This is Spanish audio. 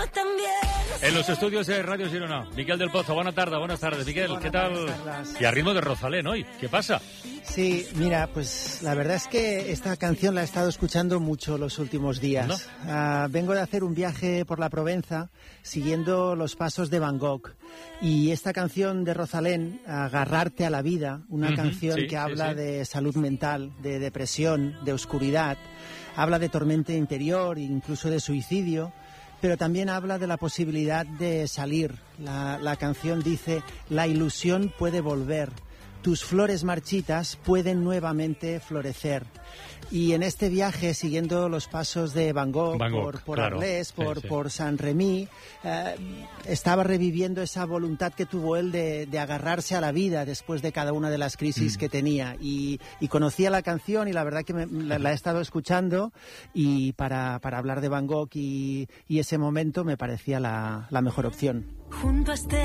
también. En los estudios de Radio Girona, Miguel del Pozo. Buenas tardes, Miguel. ¿Qué tal? Y a ritmo de Rosalén hoy. ¿Qué pasa? Sí, mira, pues la verdad es que esta canción la he estado escuchando mucho los últimos días. Vengo de hacer un viaje por la Provenza siguiendo los pasos de Van Gogh. Y esta canción de Rosalén, Agarrarte a la vida, una canción que habla de salud mental, de depresión, de oscuridad, habla de tormenta interior, incluso de suicidio, pero también habla de la posibilidad de salir. La canción dice: la ilusión puede volver, tus flores marchitas pueden nuevamente florecer. Y en este viaje, siguiendo los pasos de Van Gogh por claro. Arles, por Saint-Rémy, estaba reviviendo esa voluntad que tuvo él de agarrarse a la vida después de cada una de las crisis que tenía. Y conocía la canción y la verdad que la he estado escuchando, y para hablar de Van Gogh y ese momento me parecía la mejor opción. Junto a este